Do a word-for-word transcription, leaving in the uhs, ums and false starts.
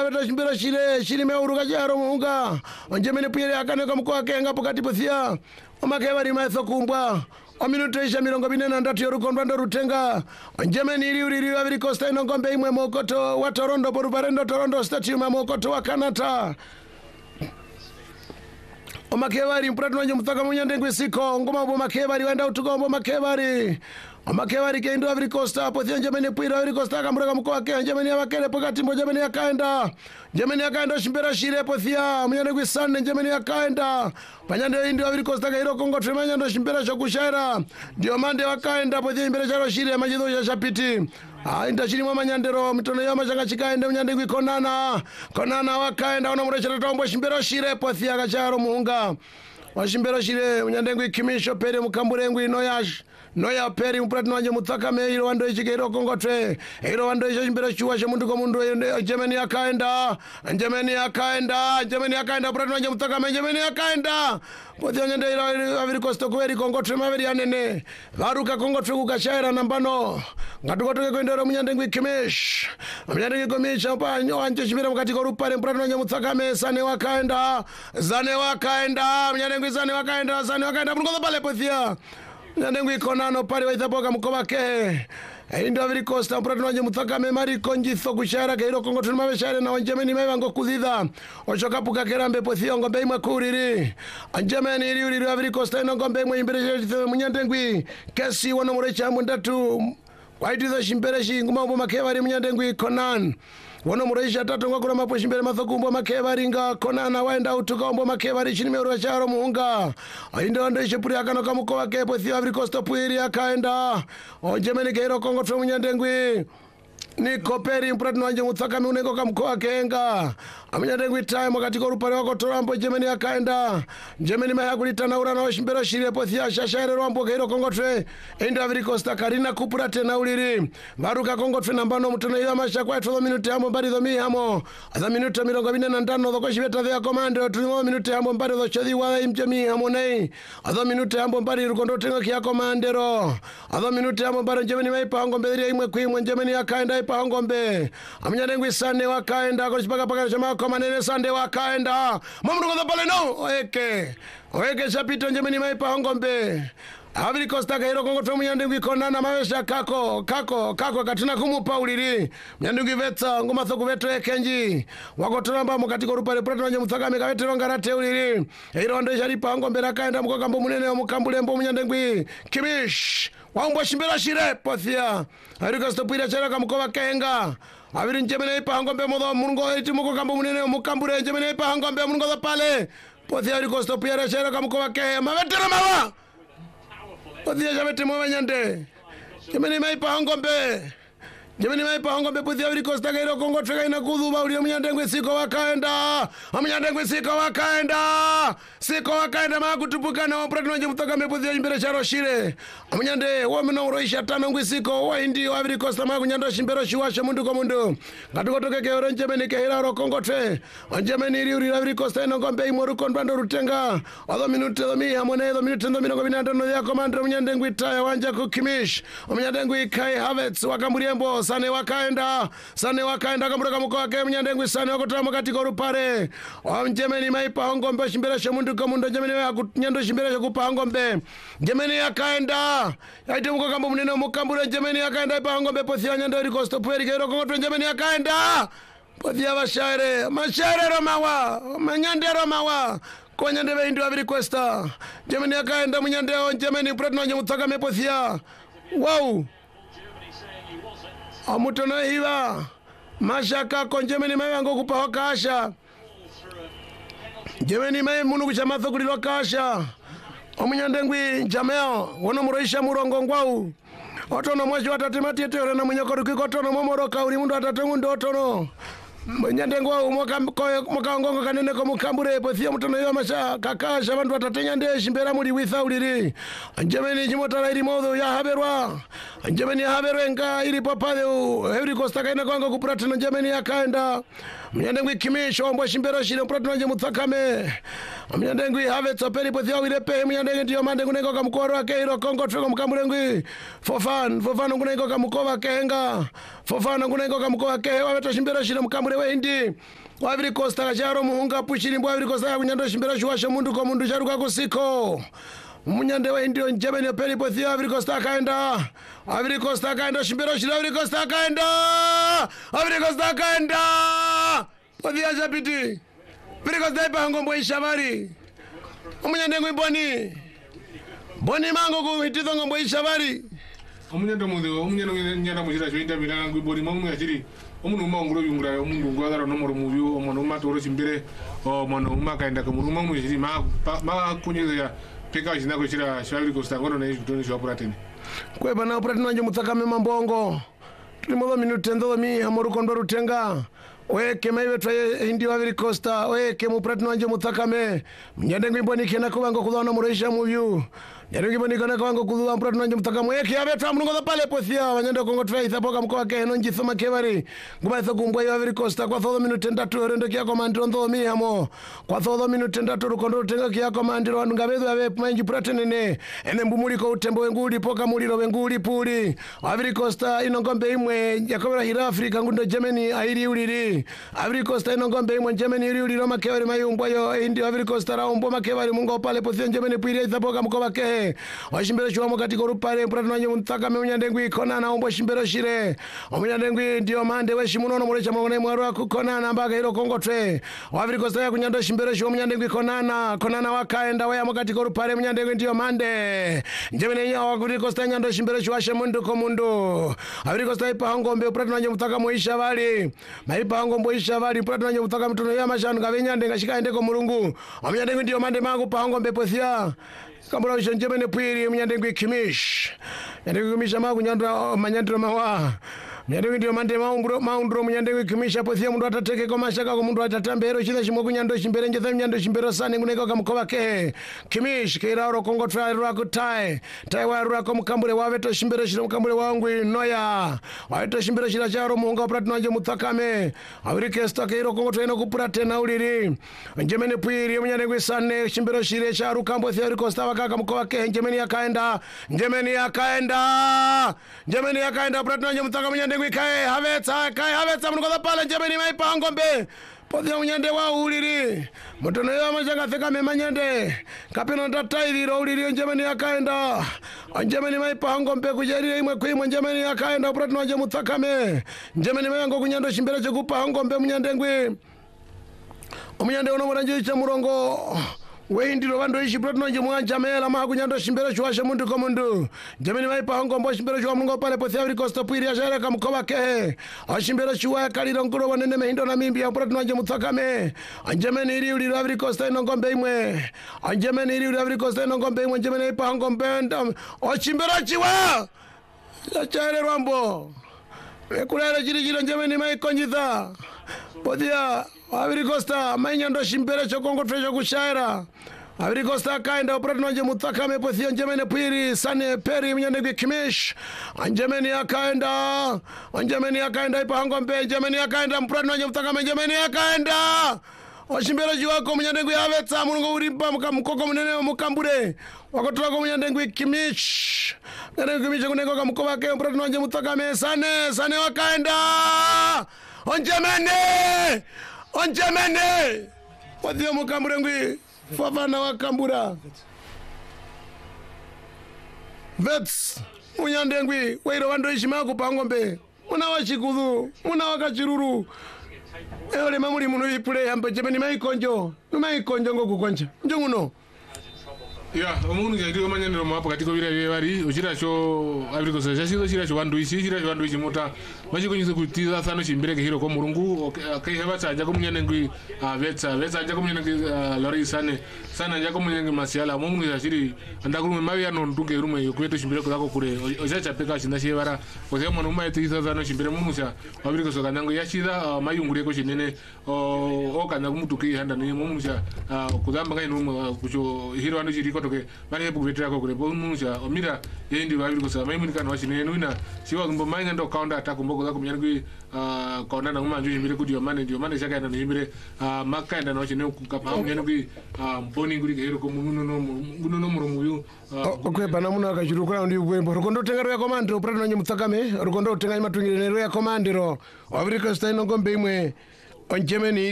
weta shimbira shire shiri meuruka charo muunga njemene puyere akaneka mkoa kenga pokati puthia omakebari maitho kumbwa ominuteisha mirongo bine na ndatu yorukondwa ndo rutenga njemene iri uri iri waviri kosta ino ngombe imwe mokoto wa Toronto borubarendo Toronto Stadium mokoto wa Kanata omakebari mpuratu wanyo mthaka munyandengu isiko ngoma mbo makebari wenda utugombo makebari omakebari kendo aviri kosta pothia njemene puira aviri kosta kamuraka mkoa ke njemene abakele pokati mbo njemene yakaenda njemene yakaenda shimbira shire pothia munyandengu isane njemene yakaenda panyande indi aviri kosta kairo kongo tremanya ndo shimbira shokushaira ndio mande wakaenda pothia imbira charo shire majido ya shapiti Ah, inda chini mwa manyandero mitono yama changa chikaende mnyandengu ikonana konana wakaenda wana murechera tombo shimbero shire pothia kacharo muunga washimbero shire mnyandengu ikimisho pere mukamburengu inoyash noya peri mpurati wanje mutsaka meiro wando ichikeiro kongotwe eiro wando icho shimbero chuwa shemundu ko mundu jemeni yakaenda jemeni yakaenda jemeni yakaenda mpurati wanje mutsaka me jemeni yakaenda pothia nyande iro aviri kosto kuweri kongotwe maveri anene varuka kongotwe kukashaira nambano ngatukotoke kuendera mnyandengu ikimish mnyandengu ikomisha panyo wanje shimbira mukati korupare mpurati wanje mutsaka me sane wakaenda zane wakaenda mnyandengu zane wakaenda zane wakaenda mungoza pale pothia mnyandengu ikonano pari waithapoka mkoba ke indo aviri kosta mpurati wanje mutsaka me mari konjitho kushara keiro kongo tunuma share na njemeni mevango kudhidha oshokapuka kerambe pothia ngombe imwe kuriri njemeni iri uri aviri kosta ino ngombe imwe imbere mnyandengu kesi wono murecha mundatu waitizo shimbere shinguma mbo makebari mnyandengu ikonan wono mureisha tatu ngakura mapo shimbere mathokumbo makebari nga konana waenda utuka mbo makebari chini meuru charo muunga aindo ndo ishepuri akano kamuko wake pothia aviri kosta puiri akaenda onjemeni keiro kongo tro mnyandengu ni koperi mpurati wanje mutsaka miuneko kamkoa kenga amnyandengu time wakati korupare wako torambo jemeni yakaenda jemeni mayakulitana urana washimbero shire pothia shashaire rombo keiro kongotwe enda aviri kosta karina kupura tena uliri varuka kongotwe nambano mutono iyo masha kwa etho minuti hamo mbari dhomi hamo aza minuti mirongo bine na ntano dhoko shibeta dhea komando tulimo minuti hamo mbari dho chodhi wa imjemi hamo nei aza minuti hamo mbari rukondo tengo kia komandero aza minuti hamo mbari jemeni maipa hango mbedhiri imwe kuimwe jemeni yakaenda ipa hango mbe amnyandengu isane wakaenda kolishipaka paka shama komanene sande wakaenda mamundu koza pale no oeke oeke shapito njemeni maipa hango mbe aviri kosta kairo kongo tro mnyandengu ikonana mawesha kako kako kako katina kumupa uliri mnyandengu ivetsa ngoma thoku veto ekenji wakotoramba mukati korupare prati wanje mutsaka mekavetero ngarate uliri eiro ndo isharipa hango mbe rakaenda mukokambo munene wa mukambulembo mnyandengu kimish waumbo shimbira shire pothia aviri kosta puira chara kamukova kenga aviri njemene ipa hango mbe modho mungo iti mukokambo munene wa mukambure njemene ipa hango mbe mungo dho pale pothia aviri kosta puira chara kamukova kenga mavetero mawa pothia javete mwa nyande jemeni maipa hongombe jemeni maipa hongombe pothia aviri kosta kairo kongo treka ina kudhuba uri mnyandengu siko wakaenda mnyandengu siko wakaenda siko wakaenda makutupuka na waprati wanje mutoka mepothia imbere charo shire mnyande wameno uroisha tano ngwisiko waindi aviri kosta makunyando shimbero shiwashe mundu ko mundu ngatukotoke keoro njemeni kehira ro kongo tre njemeni iri uri aviri kosta ino ngombe imoru kondwando rutenga odo minute do mi hamone do minute ndo mirongo binando no ya komandro mnyandengu itaya wanja kukimish mnyandengu ikai havets wakamuriembo sane wakaenda sane wakaenda kamuroka muko wake mnyandengu sane wakotama katika rupare njemeni maipa hongombe shimbera shemundu ko mundu njemeni akunyando shimbera shokupa hongombe njemeni yakaenda yaite muko kambo munene mukambure njemeni yakaenda ipa hongombe pothia nyando liko stoperi kero kongo njemeni yakaenda pothia bashaire mashaire romawa manyandero mawa konyande veindu aviri kwesta njemeni yakaenda mnyandeo njemeni prati wanje mutsaka mepothia wow amutono hiva mashaka konjemeni mai wango kupa wakasha jemeni mai munu kuchamatho kulilo kasha omunyandengwi jameo wono muroisha murongo ngwau otono mwaji watatemati etere na mwenyokoru kiko tono momoroka uri mundu watatengu otono mwenyandengwa mwaka mwaka ngongo kanene ko mukambure pothia mutono yo masha kakasha bantu watatenya nde shimbera muri witha uliri njemeni jimotara iri modho ya haberwa njemeni haberwenga iri papale every costa kaina kwango kupratino njemeni yakaenda Mnyandengwi Kimisho ombo shimbero shire pratu nanje mutakame. Mnyandengwi have toperi pothia wilepe mnyandengwi ndio mande kuneko kamkoro wake hiro Kongo treko mkamurengwi. Fofan, fofan kuneko kamkova kenga. Fofan kuneko kamkova ke wabeto shimbero shire mkamure we hindi. Waviri Costa kacharo muhunga pushiri mbo waviri Costa kunyando shimbero shuwashe mundu kwa mundu sharuka kusiko. Munyande wa indio njebeni peli pothia waviri Costa kaenda. Waviri Costa kaenda shimbero shire waviri Costa kaenda. Waviri Costa kaenda. Pothia japiti. Waviri Costa ipa ngombo ishabari. Munyande ngui boni. Boni mango kuhitizo ngombo ishabari. Omunyando mudo, omunyando nyanda mujira joinda bilanga ngui boni mamu yachiri. Omuntu umanguro yungura omuntu ngwagara nomoro mubyo omuntu umatoro chimbere omuntu umakaenda kumuruma mujiri ma ma kunyeza peka jina ko chira Waviri Costa ngono ne jitoni shwa purateni. Kwe bana purateni wanje mutakame mambongo. Tulimodo minute ndo mi amoru kondo rutenga. We kema iwe twaye hindi Waviri Costa we kemu purateni wanje mutakame. Mnyandengwi mboni kena kubango kudwana mureisha mubyo. Nyandengwi mboni kena kubango kudwana purateni wanje mutakame we kiabe twa mungo pale pothia wanyanda kongo twa ithapoka mkoa ke no njithoma kevari. Nguma ithakumbwa Waviri Costa kwa thodo minute ndatu rendo kia komandiro ndo mi hamo. Kwa thodo minute ndatu rukondo rutenga kia komandiro wandu ngabedu abe manji purateni ne. Ene mbumuli ko utembo wenguli poka muliro wenguli puli. Waviri Costa inongombe imwe yakobera hira Afrika ngundo Germany airi uliri. Waviri Costa inongombe imwe Germany iri uliri makevari mayumbwa yo hindi Waviri Costa raumbo makevari mungo pale pothia Germany pili ithapoka mkoa ke. Washimbero shwa mukati korupare purateni wanje mutakame munyandengwi konana umbo shimbero shire. Munyandengwi ndio mande we shimunono murecha mabone mwaru akukonana mbaga hiro Kongo tre. Waviri Costa ya kunyando shimbero shwa munyandengwi konana konana wakaenda we mukati korupare munyandengwi ndio mande. Germany ya Waviri Costa nyando shimbero shwa shemundu komundu. Waviri Costa ipa ngombe purateni wanje mutaka moisha bali. Maipa ngombe isha bali purateni wanje mutaka mtuno ya mashanu gavenyande ngashika endeko mulungu. Munyandengwi ndio mande mangu pa ngombe pothia. Kambura Germany pwiri munyandengwi Kimish. Munyandengwi Kimish magu nyandra manyandra mawa. Munyandengwi ndio mande maundro maundro munyandengwi Kimisha pothia mundu atateke kwa mashaka kwa mundu atatambero chine shimo kunyando shimbere nje them nyando shimbero sane nguneko kamkoba ke. Kimish keira ro Kongo try ro kutai. Tai wa ro komkambure waveto shimbero shiro mkambure wangu noya. Waveto shimbero shira charo muhunga purateni wanje mutakame. Waviri Costa keiro Kongo try no kupuratena uliri. Germany pwiri munyandengwi sane shimbero shire charo kambo Waviri Costa wakaka mkoba ke Germany yakaenda. Germany yakaenda. Germany yakaenda purateni wanje mutakame nyandengwi kae havetsa kae havetsa mungoza pale Germany maipa ngombe. Pothia munyande wa uliri. Mutono yo machanga theka memanyande. Kapino ndatairiro uliri Germany yakaenda. Germany maipa ngombe kujerire imwe kuimwe Germany yakaenda purateni wanje mutakame. Germany mayango kunyando shimbere chekupa ngombe munyandengwi. Omunyande ono muranjisha murongo. We ndilo vandu ishi purateni wanje mwanja mela maha kunyando shimbere shuwashe mundu komundu. Germany maipa ngombo shimbere shuwa mungo pale pothia Waviri Costa pwiri ya shere kamkoba ke. Shimbere shuwa ya kaliro nkuro wanene mehindo na mimbi ya purateni wanje mutakame. Germany iri uli Waviri Costa inongombe imwe. Germany iri uli Waviri Costa inongombe imwe. Germany maipa ngombe ndam. Shimbere chiwa. Chare rambo. Kulele chiri chiro Germany maikonjitha. Pothia Waviri Costa mainyando shimbere chokongo trecho kushaira. Waviri Costa kaenda purateni wanje mutakame pothia Germany pwiri sane peri munyandengwi Kimish. Germany yakaenda. Germany yakaenda ipa ngombe Germany yakaenda purateni wanje mutakame Germany yakaenda. Oshimbero jiwako munyandengwi avetsa mulungu urimpa mukoko munene mukambure. Wakotola ko munyandengwi Kimish. Munyandengwi Kimish kuneko kamkoba ke purateni wanje mutakame sane sane wakaenda. On Germany! On Germany! Pothia mukambure ngwi Fafana wakambura. Vets munyandengwi weiro vandu ishima kupa ngombe. Muna wachikudu, muna wakachiruru. Eole mamuri munu ipule hampa Germany maikonjo. Maikonjo ngo kukonja. Njonguno. Ya, omuntu ngati omanyandiro mwa pakati ko bira bari uchira cho Waviri Costa chasizo chira cho vandu ishi chira cho vandu ishi mota machikonyise kutiza sano chimbere ke hiro ko murungu kai heba chaja ko munyandengwi vetsa vetsa ja ko munyandengwi lori sane sana ja ko munyandengwi masiala omuntu ngati andakuru mabi ano ndunge rume yokweto chimbere ko zako kure ochacha peka chinda chevara kozema mwana umwe tiza sano chimbere mumusha Waviri Costa kanango yachida mayungure ko chinene o kana kumutuki handa ni mumusha kuzamba ngai numu kucho hiro anu chiri ko toke mari hebu vetera ko kule bonuja omira yendi babiri ko sa mai mun kan washine nuina siwa ngombo mai ngando kaunda atakumbogo za kumnyana kui kaunda na nguma njuji mbire kudi omane ndio mane shaka na njimbire makaenda na washine kukapa mnyana kui mboni nguri kehero ko mununo no mununo murumu okwe bana muna akashurukura ndi bwembo rukondo tengero ya komandiro prano nanye mutsakame rukondo tenga matungire nero ya komandiro wabiri ko sta inongombe imwe onjemeni